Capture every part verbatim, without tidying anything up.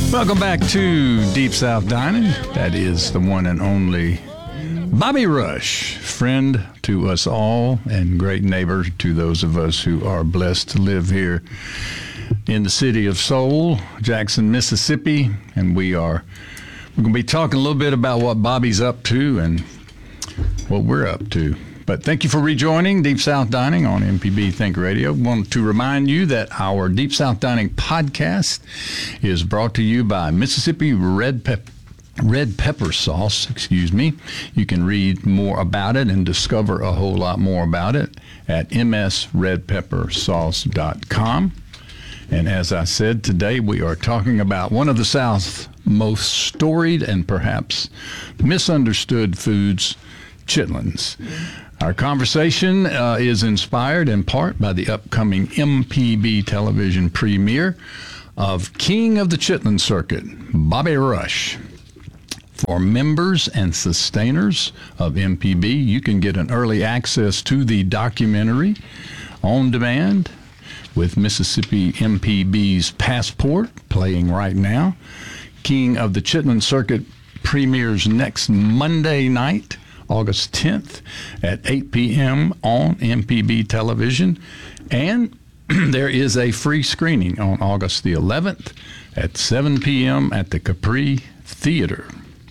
Welcome back to Deep South Dining. That is the one and only Bobby Rush, friend to us all and great neighbor to those of us who are blessed to live here in the city of Soul, Jackson, Mississippi. And we are we're going to be talking a little bit about what Bobby's up to and what we're up to. But thank you for rejoining Deep South Dining on M P B Think Radio. Want to remind you that our Deep South Dining podcast is brought to you by Mississippi Red Pepper. Red pepper sauce, excuse me. You can read more about it and discover a whole lot more about it at m s red pepper sauce dot com. And as I said, today we are talking about one of the South's most storied and perhaps misunderstood foods, chitlins. Our conversation uh, is inspired in part by the upcoming M P B television premiere of King of the Chitlin Circuit, Bobby Rush. For members and sustainers of M P B, you can get an early access to the documentary on demand with Mississippi M P B's Passport playing right now. King of the Chitlin Circuit premieres next Monday night, August tenth at eight p.m. on M P B television. And there is a free screening on August the eleventh at seven p.m. at the Capri Theater.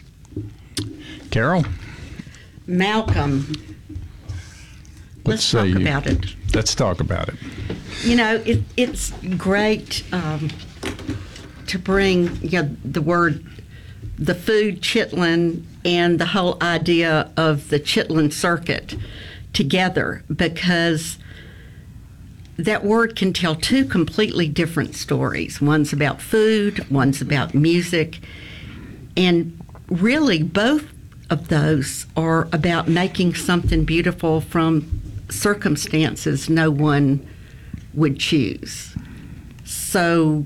Carol? Malcolm. Let's talk you? about it. Let's talk about it. You know, it, it's great um, to bring you know, the word, the food chitlin, and the whole idea of the chitlin circuit together, because that word can tell two completely different stories. One's about food, one's about music, and really both of those are about making something beautiful from circumstances no one would choose. So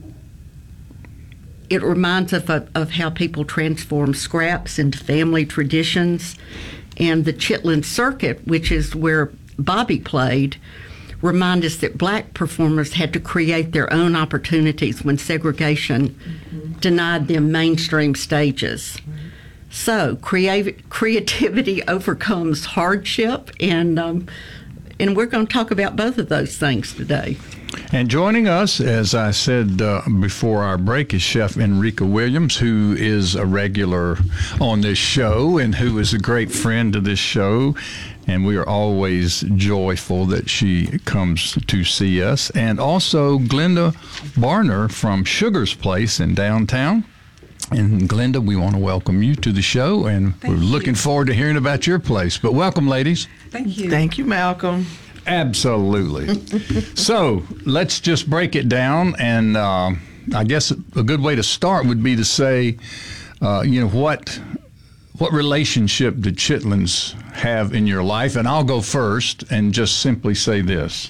it reminds us of, of how people transform scraps into family traditions. And the Chitlin Circuit, which is where Bobby played, remind us that black performers had to create their own opportunities when segregation mm-hmm. denied them mainstream stages. Mm-hmm. So creative, creativity overcomes hardship, and um, and we're going to talk about both of those things today. And joining us, as I said uh, before our break, is Chef Enrica Williams, who is a regular on this show and who is a great friend of this show. And we are always joyful that she comes to see us. And also Glenda Barner from Sugar's Place in downtown. And Glenda, we want to welcome you to the show, and Thank we're you. looking forward to hearing about your place. But welcome, ladies. Thank you. Thank you, Malcolm. Absolutely. So let's just break it down, and uh, I guess a good way to start would be to say, uh, you know, what what relationship did chitlins have in your life? And I'll go first and just simply say this.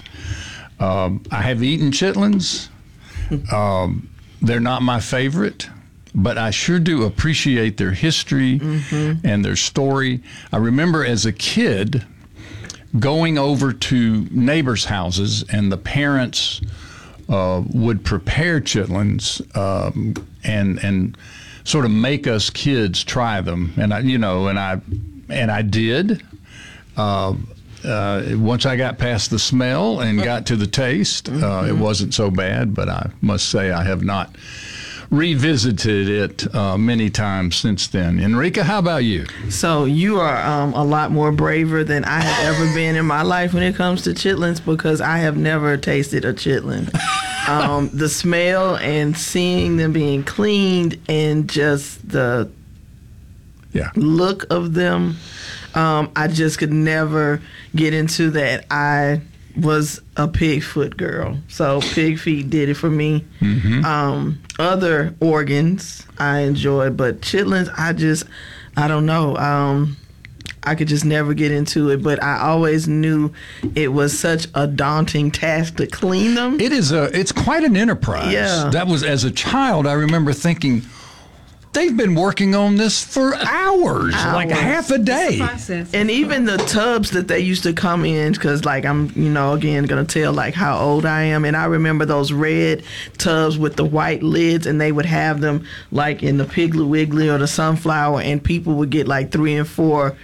Um, I have eaten chitlins. Um, they're not my favorite, but I sure do appreciate their history mm-hmm. and their story. I remember as a kid going over to neighbors' houses, and the parents uh, would prepare chitlins um, and and sort of make us kids try them. And I, you know, and I and I did. Uh, uh, once I got past the smell and got to the taste, mm-hmm. uh, it wasn't so bad. But I must say I have not revisited it uh, many times since then. Enrica, how about you? So you are um, a lot more braver than I have ever been in my life when it comes to chitlins, because I have never tasted a chitlin. Um, the smell and seeing them being cleaned and just the yeah. look of them, um, I just could never get into that. I was a pig foot girl, so pig feet did it for me. Mm-hmm. Um, other organs I enjoy, but chitlins, I just, I don't know. Um, I could just never get into it, but I always knew it was such a daunting task to clean them. It is a, it's quite an enterprise. Yeah. That was, as a child, I remember thinking, they've been working on this for hours, like Hours. half a day. Process. And even the tubs that they used to come in, because like I'm, you know, again gonna tell like how old I am, and I remember those red tubs with the white lids, and they would have them like in the Piggly Wiggly or the Sunflower, and people would get like three and four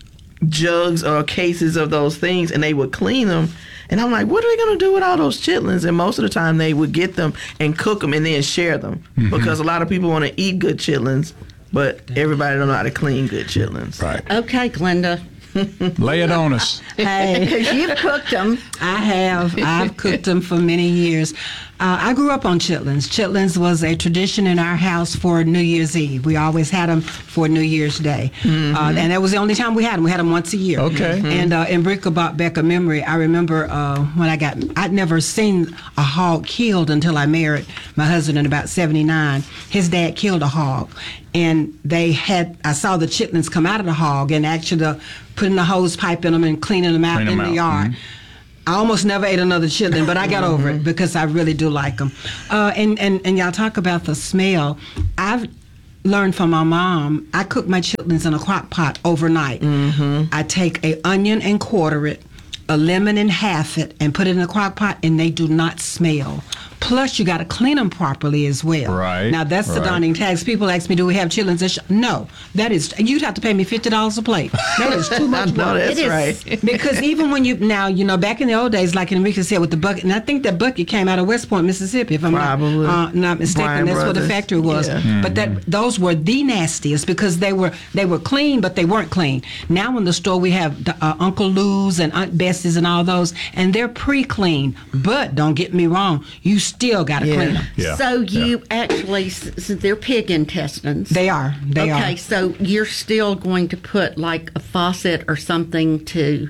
jugs or cases of those things, and they would clean them. And I'm like, what are they gonna do with all those chitlins? And most of the time, they would get them and cook them and then share them, Mm-hmm. because a lot of people want to eat good chitlins, but everybody don't know how to clean good chitlins. Right. Okay, Glenda, Lay it on us. Hey, because you've cooked them. I have. I've cooked them for many years. Uh, I grew up on chitlins. Chitlins was a tradition in our house for New Year's Eve. We always had them for New Year's Day. Mm-hmm. Uh, and that was the only time we had them. We had them once a year. Okay. And uh, in Brickabot Becker memory, I remember uh, when I got, I'd never seen a hog killed until I married my husband in about seventy-nine. His dad killed a hog. And they had, I saw the chitlins come out of the hog and actually uh, putting the hose pipe in them and cleaning them out Clean in them the out. yard. I almost never ate another chitlin, but I got over it because I really do like them. Uh, and, and, and y'all talk about the smell. I've learned from my mom, I cook my chitlins in a crock pot overnight. Mm-hmm. I take a onion and quarter it, a lemon and half it, and put it in a crock pot, and they do not smell. Plus, you got to clean them properly as well. Right, Now, that's the right. daunting task. People ask me, do we have chitlins? This- No. That is, you'd have to pay me fifty dollars a plate. That is too I much know work. that's It is. right. Because even when you now, you know, back in the old days, like Enrique said with the bucket, and I think that bucket came out of West Point, Mississippi, if I'm Probably. not, uh, not mistaken. Bryan That's where the Brothers. factory was. Yeah. But that those were the nastiest because they were they were clean, but they weren't clean. Now in the store we have the, uh, Uncle Lou's and Aunt Bessie's and all those, and they're pre-clean. But don't get me wrong, you still got to Yeah. clean them. Yeah. So you yeah. actually, s- s- they're pig intestines. They are. They okay, are. so you're still going to put like a faucet or something to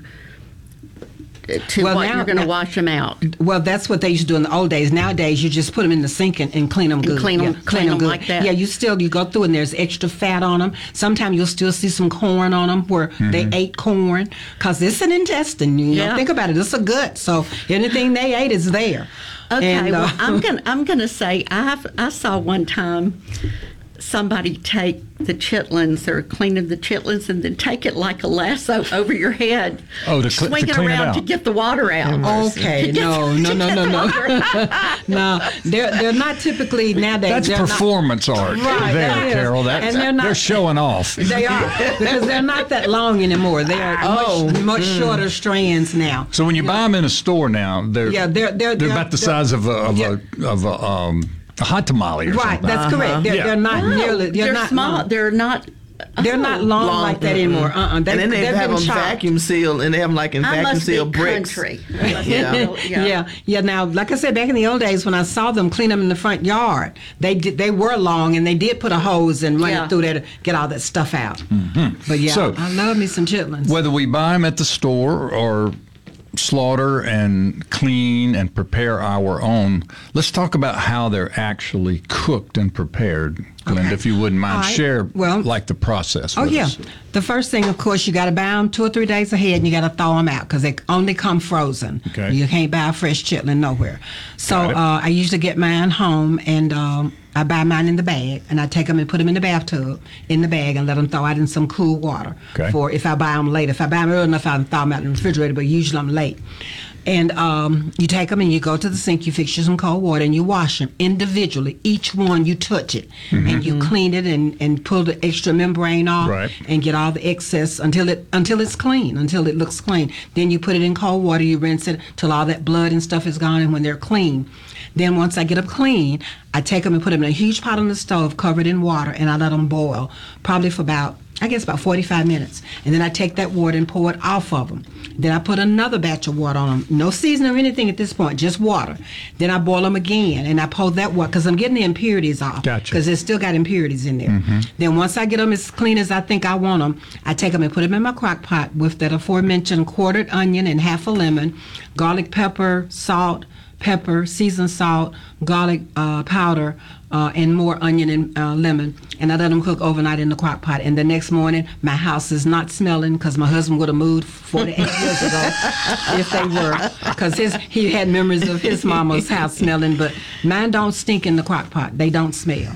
to Well, what now- you're going to now- wash them out. Well, that's what they used to do in the old days. Nowadays, you just put them in the sink and, and clean them good. clean 'em- Yeah, clean 'em good. like that. Yeah, you still you go through and there's extra fat on them. Sometimes you'll still see some corn on them where they ate corn because it's an intestine. You know, Yeah. think about it. It's a gut, so anything they ate is there. Okay, And, uh, well, I'm gonna I'm gonna say I've I saw one time somebody take the chitlins or cleaning the chitlins and then take it like a lasso over your head. Oh, to cl- swing to it clean it around out. to get the water out. Okay, no, no, no, no, no, no. They're they're not typically nowadays. That's they're not- performance art Right, there, that is. Carol. That's, And they're not- they're showing off. They are because they're not that long anymore. They are Oh, much, much shorter strands now. So when you buy them in a store now, they're Yeah, they're- they're- they're they're- about the they're- size of a of yeah. a of a um a hot tamale or Right, something. that's correct. They're, Yeah. they're not No, nearly. They're, they're not small. Long. They're not. They're not long, long, like that mm-mm. anymore. Uh-uh. They, And then they they've have been them chopped. vacuum sealed, and they have them like in I vacuum must be sealed bricks. country. Yeah. Yeah. yeah, Now, like I said, back in the old days when I saw them clean them in the front yard, they did, they were long and they did put a hose and run Yeah. it through there to get all that stuff out. Mm-hmm. But yeah, So- I love me some chitlins. Whether we buy them at the store or slaughter and clean and prepare our own, let's talk about how they're actually cooked and prepared. Glenda, Okay. if you wouldn't mind, All right. share Well- like the process. Oh with yeah. us. The first thing, of course, you got to buy them two or three days ahead, and you got to thaw them out because they only come frozen. Okay. You can't buy a fresh chitlin nowhere. So Got it. uh, I usually get mine home, and um, I buy mine in the bag, and I take them and put them in the bathtub in the bag and let them thaw out in some cool water. Okay. For if I buy them late, if I buy them early enough, I can thaw them out in the refrigerator. But usually I'm late. And um, you take them and you go to the sink, you fix you some cold water, and you wash them individually. Each one, you touch it, and you clean it and, and pull the extra membrane off, Right. and get all the excess until it until it's clean, until it looks clean. Then you put it in cold water, you rinse it till all that blood and stuff is gone, and when they're clean. Then once I get them clean, I take them and put them in a huge pot on the stove, covered in water, and I let them boil, probably for about, I guess about forty-five minutes. And then I take that water and pour it off of them. Then I put another batch of water on them. No seasoning or anything at this point, just water. Then I boil them again, and I pour that water, because I'm getting the impurities off. Gotcha. Because it's still got impurities in there. Then once I get them as clean as I think I want them, I take them and put them in my crock pot with that aforementioned quartered onion and half a lemon, garlic pepper, salt, pepper, seasoned salt, garlic uh, powder, uh, and more onion and uh, lemon. And I let them cook overnight in the crock pot. And the next morning, my house is not smelling because my husband would have moved forty-eight years ago if they were. Because his he had memories of his mama's house smelling. But mine don't stink in the crock pot. They don't smell.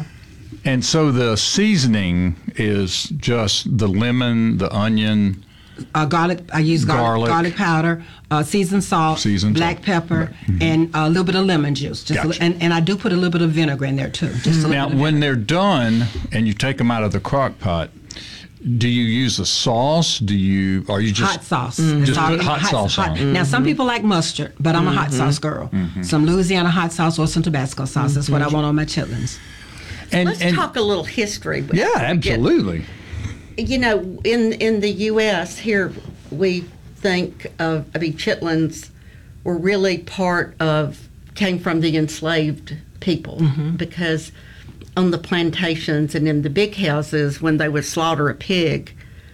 And so the seasoning is just the lemon, the onion, Uh, garlic. I use garlic, Garlic. garlic powder, uh, seasoned salt, Seasoned black salt. pepper, and a little bit of lemon juice. Just a Gotcha. li- and, and I do put a little bit of vinegar in there too. Just a little Now, bit of when vinegar. they're done and you take them out of the crock pot, do you use a sauce? Do you, or you just hot sauce. Just It's all- put hot, sauce on? Now, some people like mustard, but I'm a hot sauce girl. Some Louisiana hot sauce or some Tabasco sauce. That's what I want on my chitlins. And, Let's and talk a little history. yeah, before we get- absolutely. You know, in in the U S here, we think of, I mean, chitlins were really part of, came from the enslaved people because on the plantations and in the big houses, when they would slaughter a pig,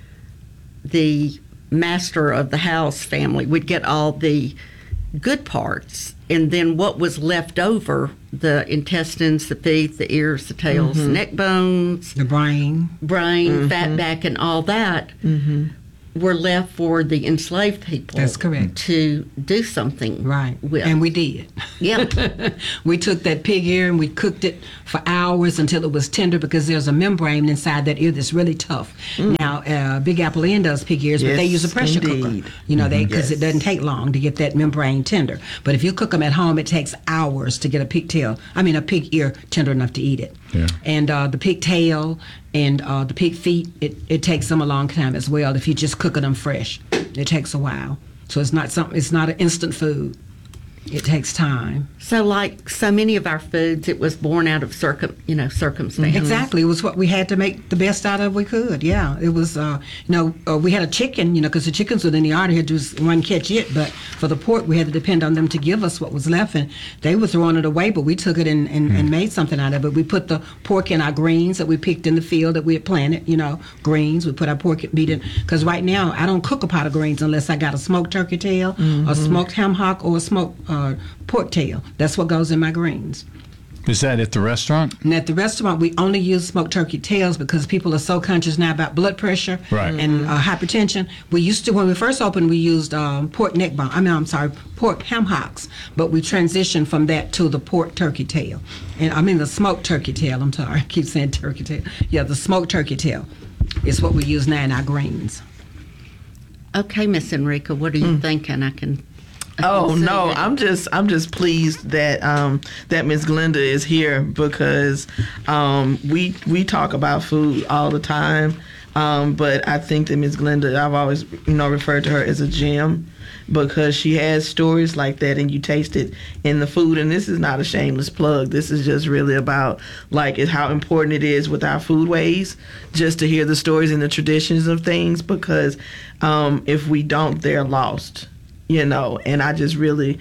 the master of the house family would get all the good parts, and then what was left over, the intestines, the feet, the ears, the tails, neck bones, The brain. brain, fat back, and all that were left for the enslaved people. That's correct. To do something Right. with. And we did. yeah. We took that pig ear and we cooked it for hours until it was tender because there's a membrane inside that ear that's really tough. Now, uh, Big Apple Inn does pig ears, but they Yes, use a pressure indeed. cooker. You know, they because Yes. it doesn't take long to get that membrane tender. But if you cook them at home, it takes hours to get a pig tail. I mean, a pig ear tender enough to eat it. Yeah. And uh, the pig tail and uh, the pig feet, it, it takes them a long time as well. If you just cooking them fresh, it takes a while. So it's not something. It's not an instant food. It takes time. So, like so many of our foods, it was born out of circum, you know, circumstance. Exactly. It was what we had to make the best out of we could. Yeah. It was, uh, you know, uh, we had a chicken, you know, because the chickens were in the yard here, just one catch it. But for the pork, we had to depend on them to give us what was left. And they were throwing it away, but we took it and, and, and made something out of it. We put the pork in our greens that we picked in the field that we had planted, you know, greens. We put our pork meat in. Because right now, I don't cook a pot of greens unless I got a smoked turkey tail, a smoked ham hock, or a smoked uh, pork tail. That's what goes in my greens. Is that at the restaurant? And at the restaurant, we only use smoked turkey tails because people are so conscious now about blood pressure Right. and uh, hypertension. We used to, when we first opened, we used um, pork neck bone. I mean, I'm sorry, pork ham hocks. But we transitioned from that to the pork turkey tail. And I mean the smoked turkey tail. I'm sorry, I keep saying turkey tail. Yeah, the smoked turkey tail is what we use now in our greens. Okay, Miss Enrica, what are you thinking? I can. I can Oh see no, that. I'm just I'm just pleased that um that Miss Glenda is here because um we we talk about food all the time. Um, but I think that Miss Glenda, I've always, you know, referred to her as a gem because she has stories like that and you taste it in the food. And this is not a shameless plug. This is just really about like it, how important it is with our foodways just to hear the stories and the traditions of things because um, if we don't, they're lost, you know. And I just really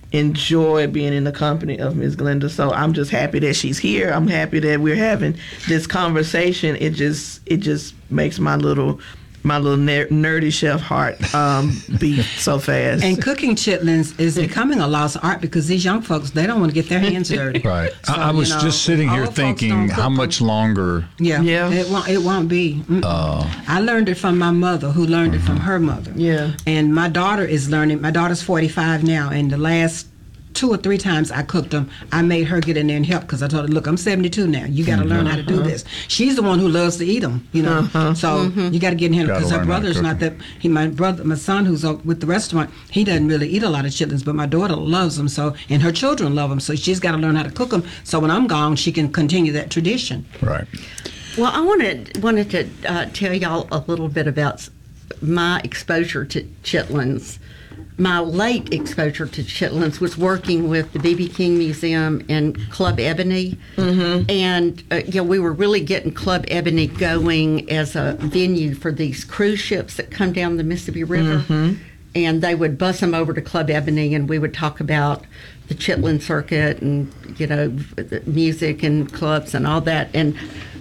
enjoy being in the company of Miss Glenda. So I'm just happy that she's here. I'm happy that we're having this conversation. It just it just makes my little my little ner- nerdy chef heart um, beat so fast. And cooking chitlins is becoming a lost art because these young folks, they don't want to get their hands dirty. Right. So, I, I was you know, just sitting here old folks thinking, don't how cook much longer? Yeah, Yeah. It won't. It won't be. Mm-mm. I learned it from my mother, who learned it from her mother. Yeah. And my daughter is learning. My daughter's forty-five now, and the last two or three times I cooked them, I made her get in there and help because I told her, "Look, I'm seventy-two now. You got to learn how to do this." She's the one who loves to eat them, you know. So you got to get in here Gotta because her learn how to brother's cook not 'em. that. He, my brother, my son, who's uh, with the restaurant, he doesn't really eat a lot of chitlins, but my daughter loves them. So, and her children love them. So she's got to learn how to cook them. So when I'm gone, she can continue that tradition. Right. Well, I wanted wanted to uh, tell y'all a little bit about s- my exposure to chitlins. My late exposure to chitlins was working with the B B. King Museum and Club Ebony, mm-hmm. and uh, you know, we were really getting Club Ebony going as a venue for these cruise ships that come down the Mississippi River, mm-hmm. and they would bus them over to Club Ebony, and we would talk about the chitlin circuit and you know the music and clubs and all that. And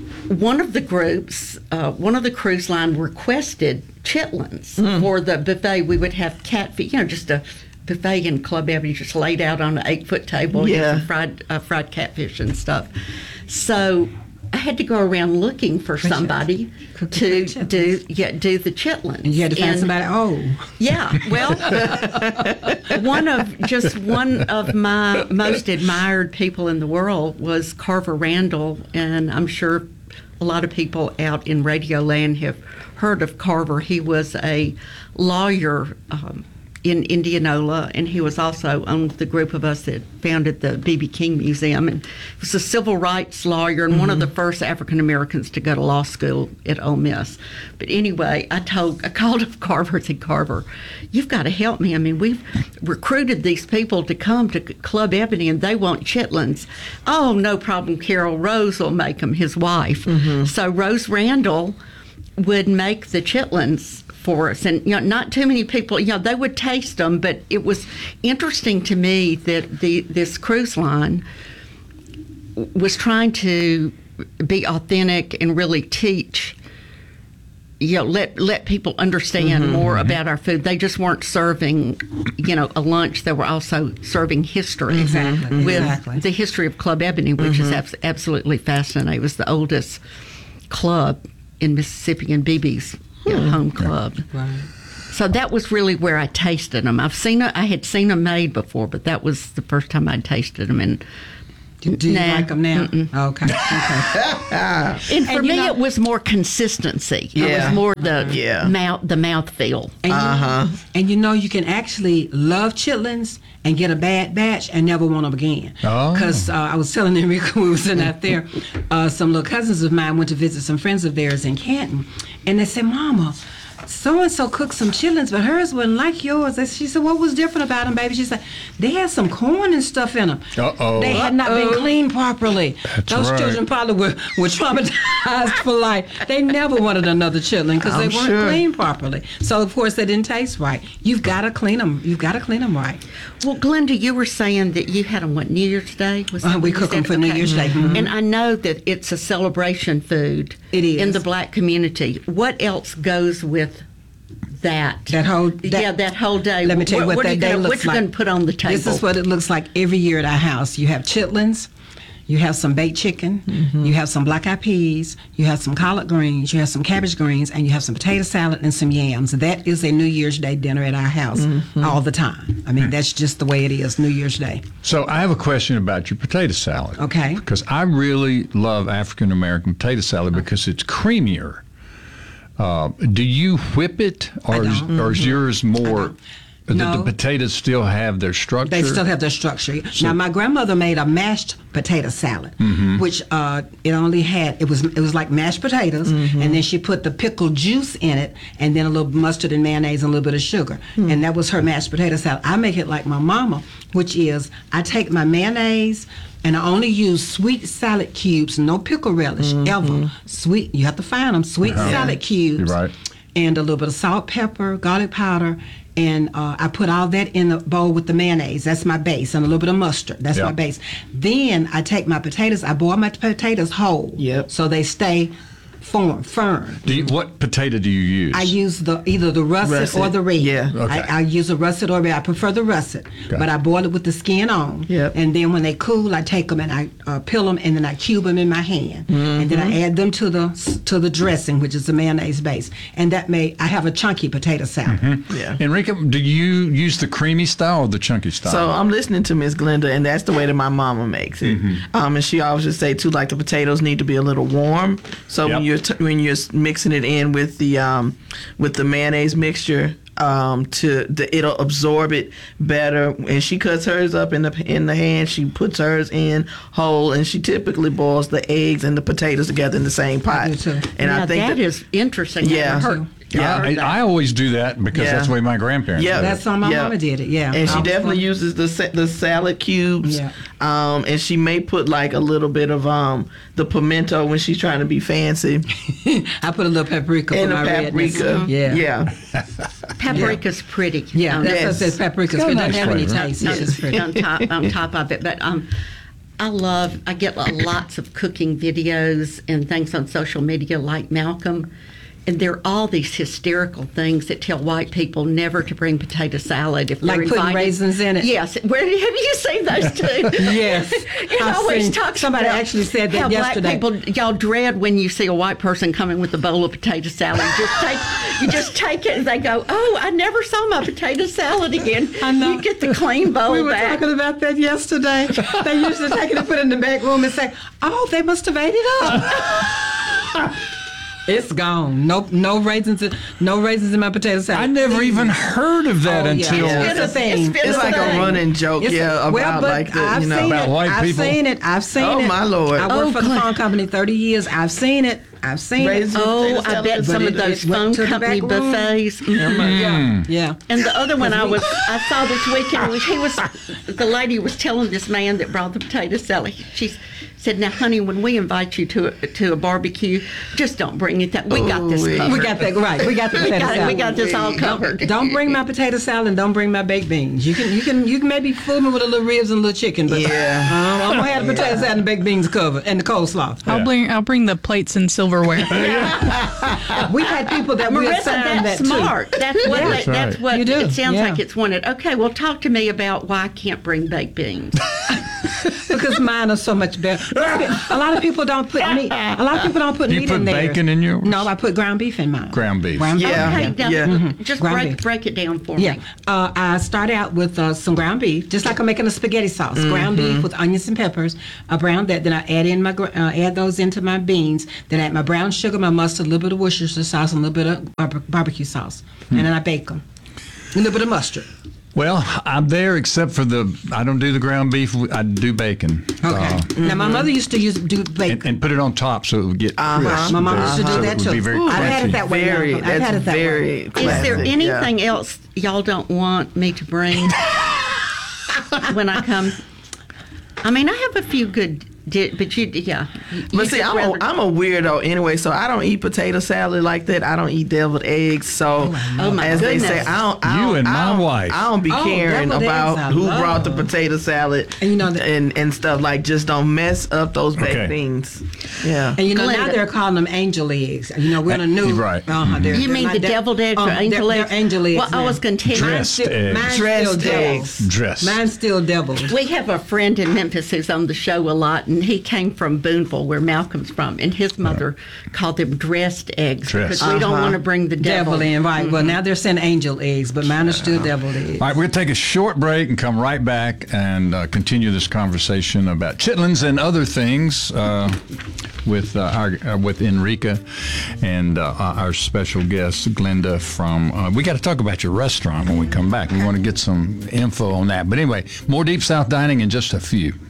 one of the groups, uh, one of the cruise line requested chitlins Mm. for the buffet. We would have catfish, you know, just a buffet in Club Ebony, just laid out on an eight-foot table, you know, Yeah. some fried uh, fried catfish and stuff. So I had to go around looking for somebody Cook the to chitlins. do yeah do the chitlins. And you had to find And- somebody. Oh, Yeah, well, one of just one of my most admired people in the world was Carver Randall, and I'm sure a lot of people out in Radio Land have heard of Carver. He was a lawyer um, in Indianola, and he was also on the group of us that founded the B B King Museum, and he was a civil rights lawyer and mm-hmm. one of the first African Americans to go to law school at Ole Miss. But anyway, I told, I called up Carver and said, Carver, you've got to help me. I mean, we've recruited these people to come to Club Ebony, and they want chitlins. Oh, no problem, Carol. Rose will make them, his wife. Mm-hmm. So Rose Randall would make the chitlins for us, and you know, not too many people. You know, they would taste them, but it was interesting to me that the this cruise line was trying to be authentic and really teach. You know, let let people understand mm-hmm, more mm-hmm. about our food. They just weren't serving, you know, a lunch. They were also serving history exactly, with exactly. the history of Club Ebony, which mm-hmm. is abs- absolutely fascinating. It was the oldest club in Mississippi and B B's you know, home club. Right. So that was really where I tasted them. I've seen I had seen them made before, but that was the first time I'd tasted them. And do, do you nah, like them now? Mm-mm. Okay. okay. And for and me, know, it was more consistency. Yeah. It was more the yeah. mouth, the mouth feel. And you, uh-huh. and you know, you can actually love chitlins and get a bad batch and never want them again. Oh. Because uh, I was telling Enrico when we was sitting out there, uh, some little cousins of mine went to visit some friends of theirs in Canton, and they said, Mama, so-and-so cooked some chitlins, but hers wasn't like yours. She said, what was different about them, baby? She said, they had some corn and stuff in them. Uh-oh. They had not been cleaned properly. That's Those right. children probably were, were traumatized for life. They never wanted another chitlin because they I'm weren't sure. cleaned properly. So, of course, they didn't taste right. You've got to clean them. You've got to clean them right. Well, Glenda, you were saying that you had them, what, New Year's Day? Was Uh, that we what you cook 'em said? for New Year's Day. Mhm. And I know that it's a celebration food It is. in the black community. What else goes with that? That whole that, yeah, that whole day. Let me tell you what, what that are you day gonna, looks what you like. going to put on the table? This is what it looks like every year at our house. You have chitlins, you have some baked chicken, Mm-hmm. you have some black-eyed peas, you have some collard greens, you have some cabbage greens, and you have some potato salad and some yams. That is a New Year's Day dinner at our house Mm-hmm. all the time. I mean, that's just the way it is, New Year's Day. So I have a question about your potato salad. Okay. Because I really love African American potato salad because it's creamier. Uh, do you whip it, or is, don't. or is yours more? Did No. the potatoes still have their structure? They still have their structure. Now, my grandmother made a mashed potato salad, Mm-hmm. which uh, it only had it was it was like mashed potatoes, Mm-hmm. and then she put the pickled juice in it, and then a little mustard and mayonnaise and a little bit of sugar, Hmm. and that was her mashed potato salad. I make it like my mama, which is I take my mayonnaise. And I only use sweet salad cubes, no pickle relish ever. Sweet, you have to find them. Sweet Mm-hmm. Uh-huh. salad cubes, You're right. and a little bit of salt, pepper, garlic powder, and uh, I put all that in the bowl with the mayonnaise. That's my base, and a little bit of mustard. That's Yeah. my base. Then I take my potatoes. I boil my potatoes whole, Yep. so they stay form firm. Do you, what potato do you use? I use the either the russet, Russet, or the red. yeah. Okay. I, I use a russet or red. I prefer the russet, Okay. but I boil it with the skin on. Yep. And then when they cool, I take them and I uh, peel them, and then I cube them in my hand, and then I add them to the to the dressing, which is the mayonnaise base, and that may I have a chunky potato salad. Yeah. Enrique, do you use the creamy style or the chunky style? So I'm listening to Miss Glenda, and that's the way that my mama makes it. Mm-hmm. Um, and she always just say too, like the potatoes need to be a little warm. So Yep. when you're t- when you're mixing it in with the um, with the mayonnaise mixture, um, to the it'll absorb it better. And she cuts hers up in the in the hand. She puts hers in whole, and she typically boils the eggs and the potatoes together in the same pot. do too. And now, I think that that, is interesting. I Yeah. never heard- Yeah. I I, heard that. I always do that because Yeah. that's the way my grandparents Yeah. did it. That's how my Yeah. mama did it. Yeah, And she I was definitely like- uses the sa- the salad cubes. Yeah. Um, and she may put like a little bit of um the pimento when she's trying to be fancy. I put a little paprika And for the my redness. paprika. Yeah. Yeah. Paprika's pretty. Yeah, Um, that's what Yes. it says paprika. It's got It a doesn't nice have any flavor. taste. on, It's just pretty. on top on top of it. But um, I love. I get lots of cooking videos and things on social media, like Malcolm, and there are all these hysterical things that tell white people never to bring potato salad if Like they're putting invited. raisins in it? Yes. Where have you seen those too? Yes. It I've always seen- talks somebody about actually said that how yesterday. Black people, y'all dread when you see a white person coming with a bowl of potato salad. You just take, you just take it, and they go, "Oh, I never saw my potato salad again." I know. You get the clean bowl We were back. talking about that yesterday. They usually take it and put it in the back room and say, "Oh, they must have ate it up." It's gone. No, no raisins. In, no raisins in my potato salad. I never even heard of that Oh, yeah. until. It's been a thing. been It's a like a thing. running joke, It's- yeah, about well, but like the, I've you know. seen About it. white I've people? seen it. I've seen Oh, it. my Lord. I worked Oh, for the Glenn. phone company thirty years. I've seen it. I've seen Raisins. it. Oh, Potato I salad, bet but some it- of those it went phone to the company back room. buffets. Yeah, yeah. And the other one I was I saw this weekend was he was the lady was telling this man that brought the potato salad. She said, "Now, honey, when we invite you to a, to a barbecue, just don't bring it. That we got this Ooh-wee. covered. We got that right. We got the We potato got, salad. we got this all covered. Don't bring my potato salad and don't bring my baked beans. You can you can you can maybe fool me with a little ribs and a little chicken, but Yeah. um, I'm gonna have the potato salad and baked beans covered and the coleslaw. I'll Yeah. bring I'll bring the plates and silverware. We had people that we Marissa, assigned that's that smart. That's what. Yeah. they- That's that's right. what You do, it sounds yeah. like. It's wanted. Okay, well, talk to me about why I can't bring baked beans. to because mine are so much better. A lot of people don't put meat. A lot of people don't put You meat put in there. bacon in yours? No, I put ground beef in mine. Ground beef. Ground beef. Yeah. Okay, now, yeah. just Ground break beef. break it down for Yeah, me. uh, I start out with uh, some ground beef, just like I'm making a spaghetti sauce. Ground beef with onions and peppers. I brown that, then I add in my gr- uh, add those into my beans. Then I add my brown sugar, my mustard, a little bit of Worcestershire sauce, and a little bit of barbe- barbecue sauce, and then I bake them. A little bit of mustard. Well, I'm there except for the. I don't do the ground beef. I do bacon. Okay. Uh, Now my mother used to use do bake. and, and put it on top so it would get Uh-huh. crisp. My mom used to do so that it would too. be very Ooh, I've had crunchy. it that way. now. Very, I've that's had it that very way. classic. Is there yeah. anything else y'all don't want me to bring when I come? I mean, I have a few good, di- but you, yeah. you- you But see, just I'm rather- a, I'm a weirdo anyway, so I don't eat potato salad like that. I don't eat deviled eggs. So, Oh, my as they say, goodness. I don't. I You don't, and I my don't, wife. I don't be Oh, caring deviled eggs about I who love. brought the potato salad And you know that- and and stuff. Like, just don't mess up those baked Okay. beans. Yeah. And you know now Glenda. they're calling them angel eggs. You know we're in a new. Right. Uh-huh, they're- You they're mean not the de- deviled eggs or uh, angel they're, eggs? They're angel eggs. Well, I now. was going to tell you. Dressed Still- eggs. Mine's Dressed still deviled. eggs. Dress. Mine's still deviled. We have a friend in Memphis who's on the show a lot, and he came from Boonville, where Malcolm's from, and his mother called them dressed eggs Dressed. because we don't Uh-huh. want to bring the devil. Devil in, right. Well, now they're saying angel eggs, but mine are still deviled eggs. All right, we're going to take a short break and come right back and uh, continue this conversation about chitlins and other things uh, with uh, our uh, with Enrica and uh, our special guest Glenda from. Uh, we got to talk about your restaurant when we come back. We want to get some info on that. But anyway, more Deep South Dining in just a few.